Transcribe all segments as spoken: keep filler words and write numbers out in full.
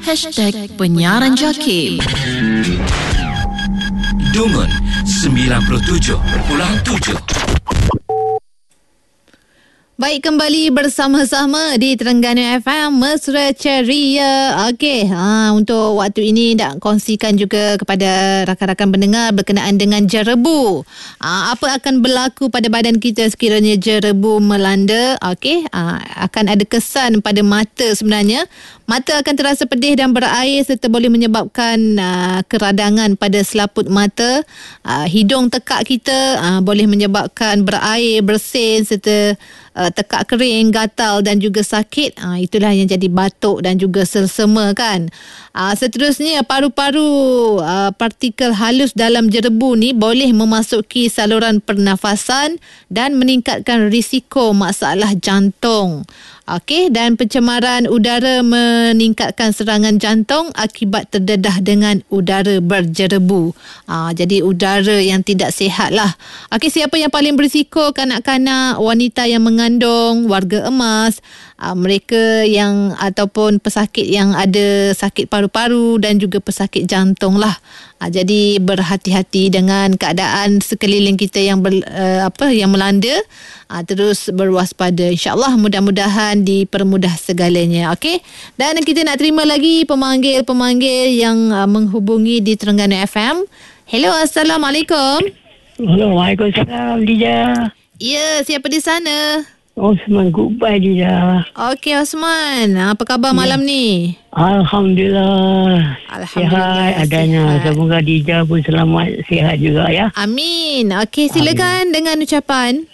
Hashtag Penyiaran Jakim. Dungun sembilan puluh tujuh perpuluhan tujuh. Baik, kembali bersama-sama di Terengganu F M Mesra Ceria. Okey, ha, untuk waktu ini nak kongsikan juga kepada rakan-rakan pendengar berkenaan dengan jerebu. Ha, apa akan berlaku pada badan kita sekiranya jerebu melanda? Okey, ha, akan ada kesan pada mata sebenarnya. Mata akan terasa pedih dan berair serta boleh menyebabkan uh, keradangan pada selaput mata. Uh, hidung tekak kita uh, boleh menyebabkan berair, bersin serta uh, tekak kering, gatal dan juga sakit. Uh, itulah yang jadi batuk dan juga selsema kan. Uh, seterusnya, paru-paru uh, partikel halus dalam jerebu ni boleh memasuki saluran pernafasan dan meningkatkan risiko masalah jantung. Okey, dan pencemaran udara meningkatkan serangan jantung akibat terdedah dengan udara berjerebu. Aa, jadi udara yang tidak sihat lah. Okey, siapa yang paling berisiko? Kanak-kanak, wanita yang mengandung, warga emas, aa, mereka yang ataupun pesakit yang ada sakit paru-paru dan juga pesakit jantung lah. Aa, jadi berhati-hati dengan keadaan sekeliling kita yang ber, uh, apa yang melanda. Aa, terus berwaspada. InsyaAllah mudah-mudahan dipermudah segalanya. Okey. Dan kita nak terima lagi pemanggil-pemanggil yang uh, menghubungi di Terengganu F M. Hello, Assalamualaikum. Hello, Waalaikumsalam, Dija. Ya, siapa di sana? Osman, goodbye, Dija. Okey, Osman. Apa khabar ya. malam ni? Alhamdulillah. Alhamdulillah. Sihat adanya. Sihat. Semoga Dija pun selamat, sihat juga ya. Amin. Okey, silakan Amin. dengan ucapan.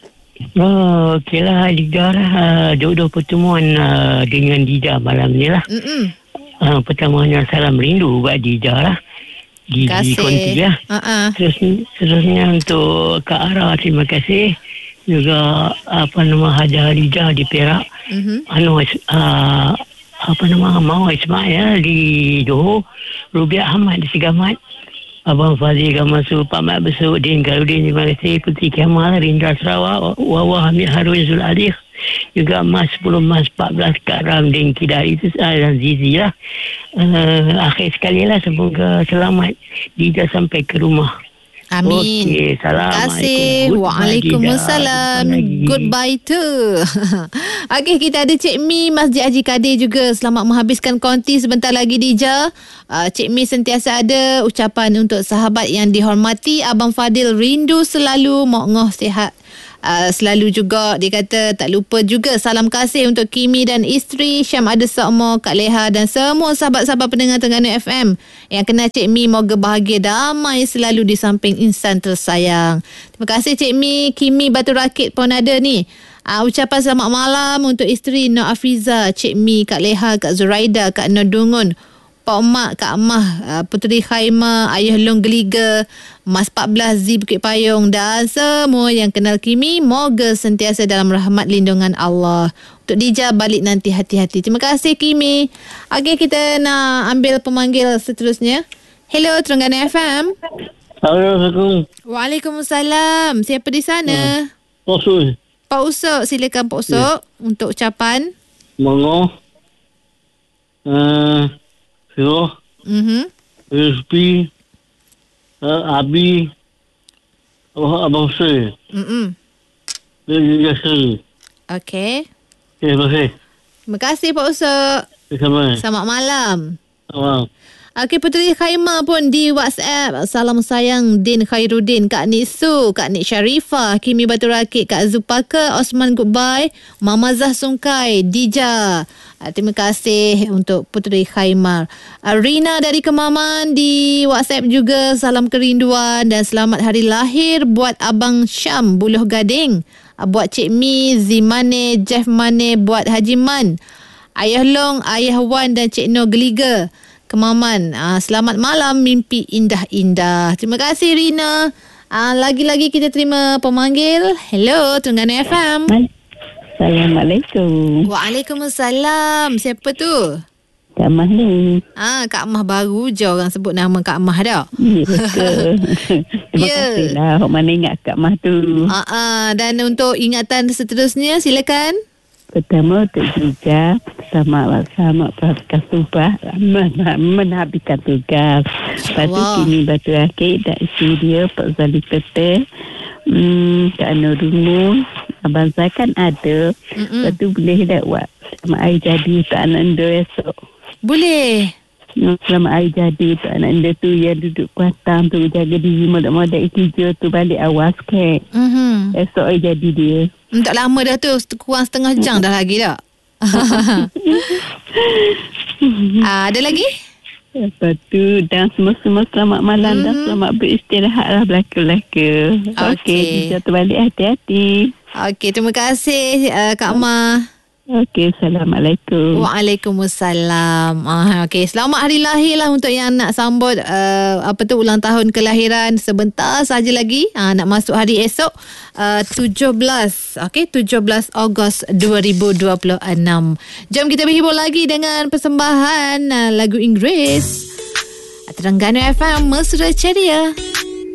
Oh, okeylah, Dija lah. Uh, dua-dua pertemuan uh, dengan Dija malam ni lah. Uh, pertamanya salam rindu buat Dija lah. Di, di konti ya. Uh-uh. Terus, terusnya untuk Kak Ara, terima kasih. Juga apa nama Haja Dija di Perak. Uh-huh. Anu, uh, apa nama Mau Ismail di Johor. Rubiah Ahmad di Sigamat. Abang Fazil Gamasu, Pak Mat Besuk, Din Galudin, terima kasih. Putri Kemal, Rindra Sarawak, Wawa Hamid Harun Zul Alif. Juga Mas sepuluh Mas empat belas Kak Ramdin Kidai itu dan Zizi lah. Uh, akhir sekali lah, semoga selamat Dija sampai ke rumah. Amin. Okey, terima kasih. Waalaikumsalam. Goodbye too. Okey, kita ada Cik Mi Masjid Haji Kadir juga. Selamat menghabiskan konti sebentar lagi, Dija. Uh, Cik Mi sentiasa ada ucapan untuk sahabat yang dihormati. Abang Fadil rindu selalu, mo'ngoh sihat. Uh, selalu juga dia kata tak lupa juga salam kasih untuk Kimi dan isteri Syam Ada Sokmo, Kak Leha dan semua sahabat-sahabat pendengar Terengganu F M yang kenal Cik Mi. Moga bahagia damai selalu di samping insan tersayang. Terima kasih Cik Mi. Kimi Batu Rakit pun ada ni. Uh, ucapan selamat malam untuk isteri Nur Afiza, Cik Mi, Kak Leha, Kak Zuraida, Kak Nur Dungun, Pak Mak, Kak Amah, uh, Puteri Khaimah, Ayah Long Geliga, Mas empat belas Z Bukit Payung dan semua yang kenal Kimi. Moga sentiasa dalam rahmat lindungan Allah. Untuk Dija balik nanti hati-hati. Terima kasih Kimi. Okey, kita nak ambil pemanggil seterusnya. Hello, Terengganu F M. Assalamualaikum. Waalaikumsalam. Siapa di sana? Pak Usul. Pak Usuk, silakan Pak Usuk ya. Untuk ucapan. Mongoh. Uh, Firoh. Mhm. Rizpi. Uh, Abi. Abang Abang Sri. Mhm. Dia Sri. Okey. Terima kasih. Terima kasih Pak Usuk. Sama. Selamat malam. Selamat. Okey, Puteri Khaimah pun di WhatsApp. Salam sayang Din Khairuddin, Kak Nisu, Kak Nik Sharifah, Kimi Batu Rakit, Kak Zupaka, Osman goodbye, Mama Zah Sungkai, Dija. Uh, terima kasih untuk Puteri Khaimah. Uh, Rina dari Kemaman di WhatsApp juga salam kerinduan dan selamat hari lahir buat Abang Syam Buluh Gading. Uh, buat Cik Mi, Zimane, Jeff Mane, buat Haji Man, Ayah Long, Ayah Wan dan Cik No Geliga Kemaman. Uh, selamat malam, mimpi indah-indah. Terima kasih Rina. Uh, lagi-lagi kita terima pemanggil. Hello, Terengganu F M. Assalamualaikum. Waalaikumsalam. Siapa tu? Kak Mah ni. Ah, Kak Mah baru je orang sebut nama Kak Mah dah. Ya, betul. Terima Ya. kasih lah. Hok mana ingat Kak Mah tu. Ah, ah, dan untuk ingatan seterusnya, silakan. Pertama untuk juga selamat selamat pramuka sumpah menhabiskan tugas. Lepas tu kini batu akik tak isi dia Pak Zali Pete, hmm, Kak Nur Rumus, Abang Zai kan ada. Mm-mm. Lepas tu boleh tak buat selamat hari jadi untuk anak anda esok? Boleh. Selamat hari jadi untuk anak anda tu yang duduk kuatam tu, jaga diri modal-modal kerja tu balik awal sikit. Mm-hmm. Esok hari jadi dia. Tak lama dah tu, kurang setengah jam dah lagi tak? ah, ada lagi? Lepas tu dan semua-semua selamat malam mm-hmm. dan selamat beristirahat lah belaka-belaka. Okey, okay. Jatuh balik hati-hati. Okey, terima kasih uh, Kak Ma. Okey, Assalamualaikum. Waalaikumsalam. Ah, okey, selamat hari lahir lah untuk yang nak sambut uh, apa tu ulang tahun kelahiran sebentar saja lagi. Ah, nak masuk hari esok uh, tujuh belas. Okey, tujuh belas Ogos dua ribu dua puluh enam. Jom kita berhibur lagi dengan persembahan uh, lagu Inggeris. Terengganu F M Mesra Ceria.